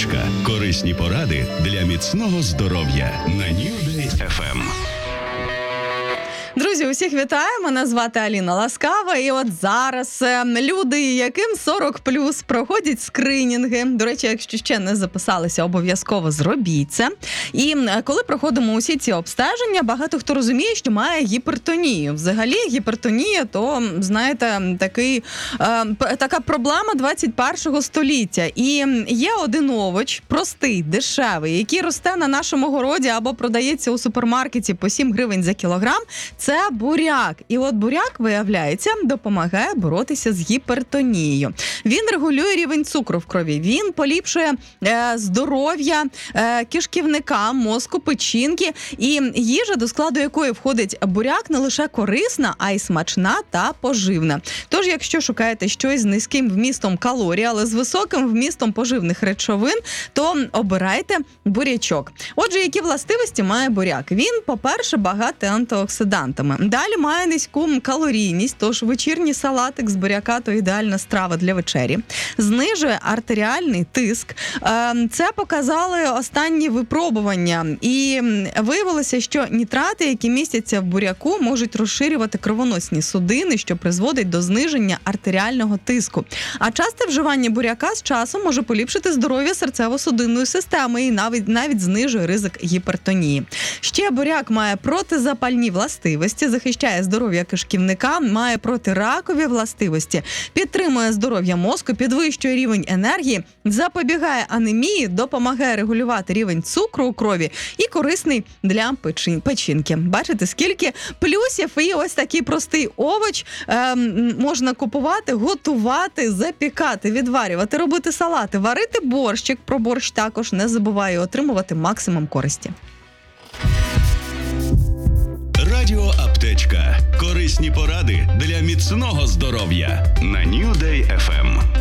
Аптечка. Корисні поради для міцного здоров'я на New Day FM. Друзі, усіх вітаю, мене звати Аліна Ласкава, і от зараз люди, яким 40+, проходять скринінги. До речі, якщо ще не записалися, обов'язково зробіть це. І коли проходимо усі ці обстеження, багато хто розуміє, що має гіпертонію. Взагалі, гіпертонія, то, знаєте, така проблема 21-го століття. І є один овоч, простий, дешевий, який росте на нашому городі або продається у супермаркеті по 7 гривень за кілограм. Це буряк. І от буряк, виявляється, допомагає боротися з гіпертонією. Він регулює рівень цукру в крові, він поліпшує здоров'я кишківника, мозку, печінки. І їжа, до складу якої входить буряк, не лише корисна, а й смачна та поживна. Тож, якщо шукаєте щось з низьким вмістом калорій, але з високим вмістом поживних речовин, то обирайте бурячок. Отже, які властивості має буряк? Він, по-перше, багатий антиоксидантами. Далі має низьку калорійність, тож вечірній салатик з буряка – то ідеальна страва для вечері. Знижує артеріальний тиск. Це показали останні випробування. І виявилося, що нітрати, які містяться в буряку, можуть розширювати кровоносні судини, що призводить до зниження артеріального тиску. А часте вживання буряка з часом може поліпшити здоров'я серцево-судинної системи і навіть знижує ризик гіпертонії. Ще буряк має протизапальні властивості, захищає здоров'я кишківника, має протиракові властивості, підтримує здоров'я мозку, підвищує рівень енергії, запобігає анемії, допомагає регулювати рівень цукру у крові і корисний для печінки. Бачите, скільки плюсів, і ось такий простий овоч можна купувати, готувати, запікати, відварювати, робити салати, варити борщик. Про борщ також не забуваю, отримувати максимум користі. Радіо Аптечка. Корисні поради для міцного здоров'я на New Day FM.